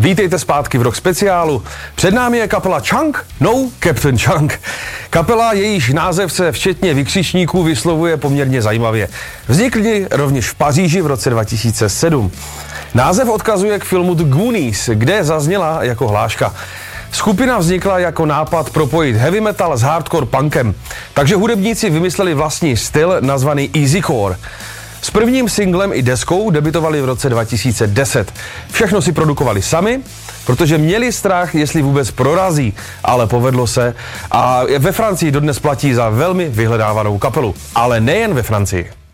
Vítejte zpátky v Rock speciálu. Před námi je kapela Chunk, no Captain Chunk. Kapela, jejíž název se včetně vykřičníků vyslovuje poměrně zajímavě. Vznikly rovněž v Paříži v roce 2007. Název odkazuje k filmu The Goonies, kde zazněla jako hláška. Skupina vznikla jako nápad propojit heavy metal s hardcore punkem, takže hudebníci vymysleli vlastní styl nazvaný easycore. S prvním singlem i deskou debutovali v roce 2010. Všechno si produkovali sami, protože měli strach, jestli vůbec prorazí, ale povedlo se a ve Francii dodnes platí za velmi vyhledávanou kapelu. Ale nejen ve Francii.